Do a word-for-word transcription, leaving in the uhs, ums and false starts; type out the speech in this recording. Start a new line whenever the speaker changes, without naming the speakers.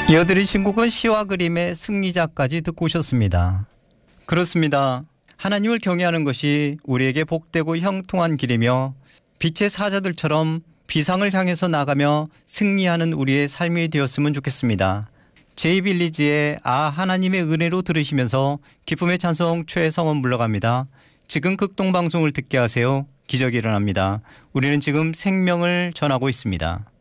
이어드리신 곡은 시와 그림의 승리자까지 듣고 오셨습니다. 그렇습니다. 하나님을 경외하는 것이 우리에게 복되고 형통한 길이며 빛의 사자들처럼 비상을 향해서 나가며 승리하는 우리의 삶이 되었으면 좋겠습니다. 제이빌리지의 아 하나님의 은혜로 들으시면서 기쁨의 찬송 최성원 물러갑니다. 지금 극동방송을 듣게 하세요. 기적이 일어납니다. 우리는 지금 생명을 전하고 있습니다.